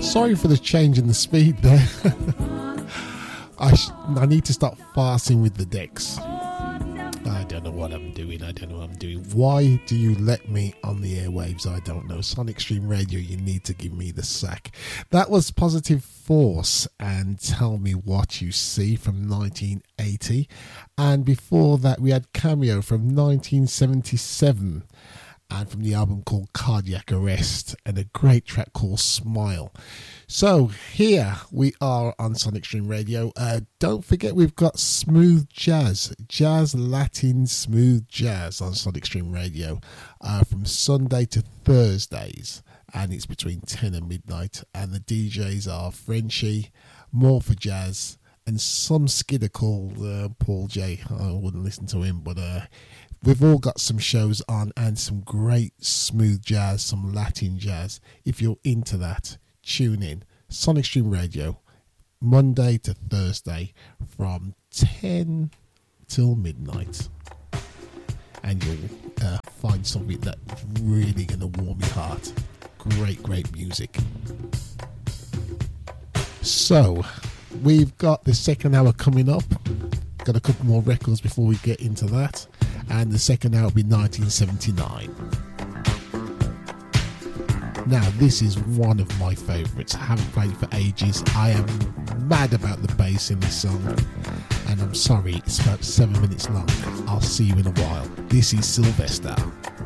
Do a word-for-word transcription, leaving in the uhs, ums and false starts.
Sorry for the change in the speed there. I, sh- I need to start farting with the decks. I don't know what I'm doing. I don't know what I'm doing. Why do you let me on the airwaves? I don't know. Sonic Stream Radio, you need to give me the sack. That was Positive Force and Tell Me What You See from nineteen eighty. And before that, we had Cameo from nineteen seventy-seven. And from the album called Cardiac Arrest, and a great track called Smile. So here we are on Sonic Stream Radio. Uh, don't forget we've got smooth jazz, jazz Latin smooth jazz on Sonic Stream Radio uh, from Sunday to Thursdays, and it's between ten and midnight. And the D Js are Frenchie, More for Jazz, and some skidder called uh, Paul J. I wouldn't listen to him, but uh, we've all got some shows on and some great smooth jazz, some Latin jazz. If you're into that, tune in. Sonic Stream Radio, Monday to Thursday from ten till midnight. And you'll uh, find something that's really going to warm your heart. Great, great music. So, we've got the second hour coming up. Got a couple more records before we get into that. And the second hour will be nineteen seventy-nine. Now, this is one of my favourites. I haven't played it for ages. I am mad about the bass in this song. And I'm sorry, it's about seven minutes long. I'll see you in a while. This is Sylvester.